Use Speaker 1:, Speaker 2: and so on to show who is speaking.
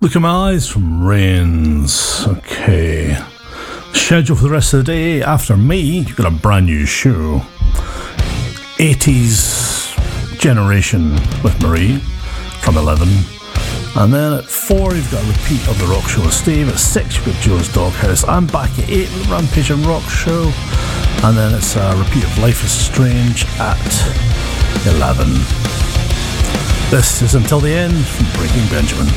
Speaker 1: Look at My Eyes from Rains. Okay. Schedule for the rest of the day. After me, you've got a brand new show. 80s Generation with Marie from 11. And then at 4, you've got a repeat of The Rock Show with Steve. At 6, you've got Joe's Doghouse. I'm back at 8 with the Rampage and Rock Show. And then it's a repeat of Life is Strange at 11. This is Until the End from Breaking Benjamin.